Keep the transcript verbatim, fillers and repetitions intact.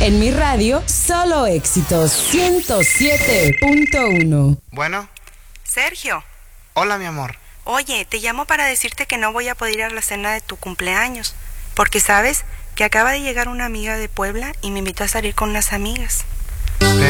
En mi radio, solo éxitos. ciento siete punto uno. Bueno. Sergio. Hola, mi amor. Oye, te llamo para decirte que no voy a poder ir a la cena de tu cumpleaños. Porque, ¿sabes? Que acaba de llegar una amiga de Puebla y me invitó a salir con unas amigas.